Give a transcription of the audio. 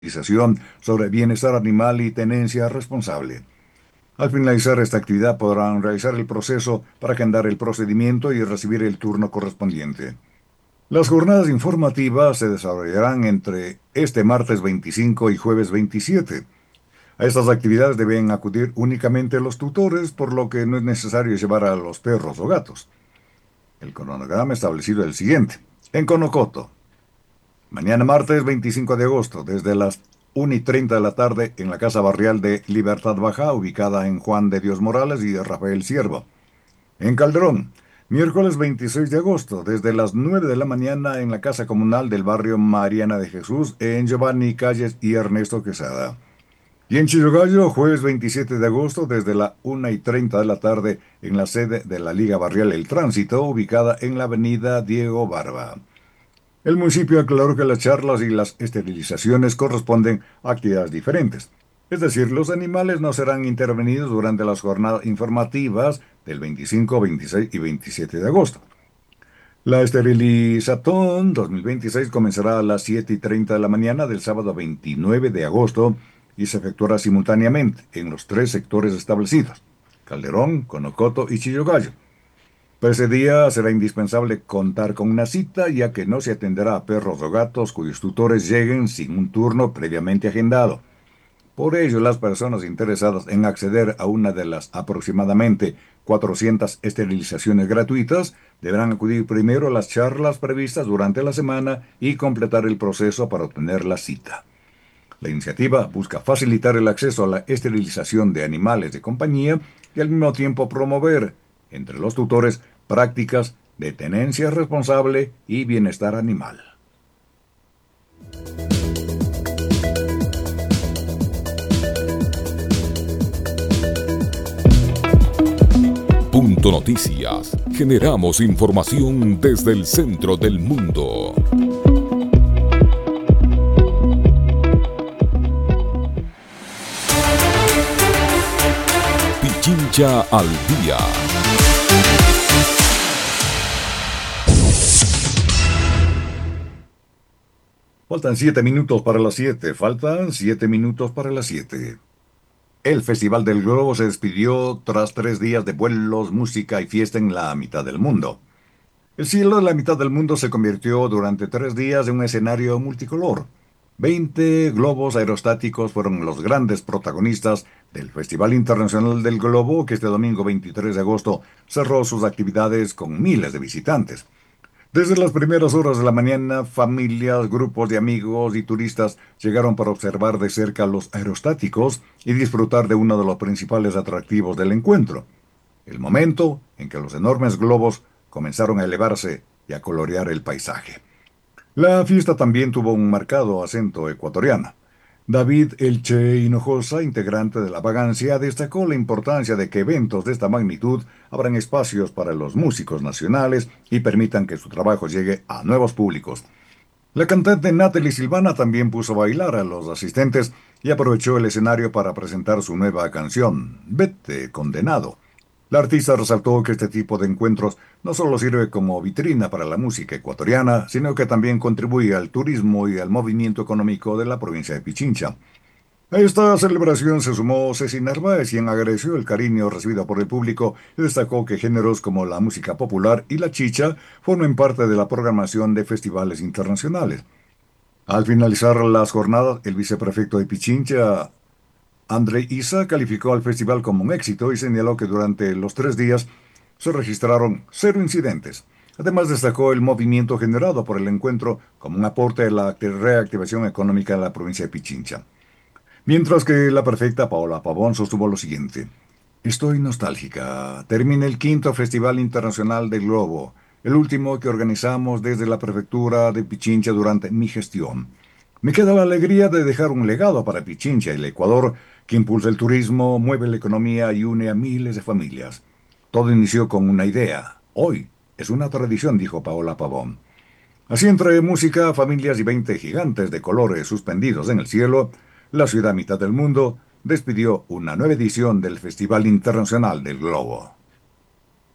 sobre bienestar animal y tenencia responsable. Al finalizar esta actividad podrán realizar el proceso para agendar el procedimiento y recibir el turno correspondiente. Las jornadas informativas se desarrollarán entre este martes 25 y jueves 27. A estas actividades deben acudir únicamente los tutores, por lo que no es necesario llevar a los perros o gatos. El cronograma establecido es el siguiente. En Conocoto, mañana martes 25 de agosto, desde las 1:30 de la tarde, en la Casa Barrial de Libertad Baja, ubicada en Juan de Dios Morales y Rafael Siervo. En Calderón, miércoles 26 de agosto, desde las 9 de la mañana, en la Casa Comunal del barrio Mariana de Jesús, en Giovanni Calles y Ernesto Quesada. Y en Chillogallo, jueves 27 de agosto, desde la 1:30 de la tarde, en la sede de la Liga Barrial El Tránsito, ubicada en la avenida Diego Barba. El municipio aclaró que las charlas y las esterilizaciones corresponden a actividades diferentes. Es decir, los animales no serán intervenidos durante las jornadas informativas del 25, 26 y 27 de agosto. La Esterilizatón 2026 comenzará a las 7:30 de la mañana del sábado 29 de agosto y se efectuará simultáneamente en los tres sectores establecidos: Calderón, Conocoto y Chillogallo. Para ese día será indispensable contar con una cita, ya que no se atenderá a perros o gatos cuyos tutores lleguen sin un turno previamente agendado. Por ello, las personas interesadas en acceder a una de las aproximadamente 400 esterilizaciones gratuitas deberán acudir primero a las charlas previstas durante la semana y completar el proceso para obtener la cita. La iniciativa busca facilitar el acceso a la esterilización de animales de compañía y al mismo tiempo promover, entre los tutores, prácticas de tenencia responsable y bienestar animal. Punto Noticias. Generamos información desde el centro del mundo. Pichincha al día. Faltan 7 minutos para las 7. Faltan 7 minutos para las 7. El Festival del Globo se despidió tras 3 días de vuelos, música y fiesta en la mitad del mundo. El cielo de la mitad del mundo se convirtió durante 3 días en un escenario multicolor. 20 globos aerostáticos fueron los grandes protagonistas del Festival Internacional del Globo, que este domingo 23 de agosto cerró sus actividades con miles de visitantes. Desde las primeras horas de la mañana, familias, grupos de amigos y turistas llegaron para observar de cerca los aerostáticos y disfrutar de uno de los principales atractivos del encuentro: el momento en que los enormes globos comenzaron a elevarse y a colorear el paisaje. La fiesta también tuvo un marcado acento ecuatoriano. David Elche Hinojosa, integrante de La Vagancia, destacó la importancia de que eventos de esta magnitud abran espacios para los músicos nacionales y permitan que su trabajo llegue a nuevos públicos. La cantante Natalie Silvana también puso a bailar a los asistentes y aprovechó el escenario para presentar su nueva canción, Vete, Condenado. La artista resaltó que este tipo de encuentros no solo sirve como vitrina para la música ecuatoriana, sino que también contribuye al turismo y al movimiento económico de la provincia de Pichincha. A esta celebración se sumó Ceci Narváez, quien agradeció el cariño recibido por el público y destacó que géneros como la música popular y la chicha formen parte de la programación de festivales internacionales. Al finalizar las jornadas, el viceprefecto de Pichincha, André Isa, calificó al festival como un éxito y señaló que durante los 3 días se registraron 0 incidentes. Además, destacó el movimiento generado por el encuentro como un aporte a la reactivación económica de la provincia de Pichincha. Mientras que la prefecta Paola Pavón sostuvo lo siguiente: estoy nostálgica. Termina el 5º Festival Internacional del Globo, el último que organizamos desde la prefectura de Pichincha durante mi gestión. Me queda la alegría de dejar un legado para Pichincha y el Ecuador, que impulsa el turismo, mueve la economía y une a miles de familias. Todo inició con una idea. Hoy es una tradición, dijo Paola Pavón. Así, entre música, familias y 20 gigantes de colores suspendidos en el cielo, la ciudad mitad del mundo despidió una nueva edición del Festival Internacional del Globo.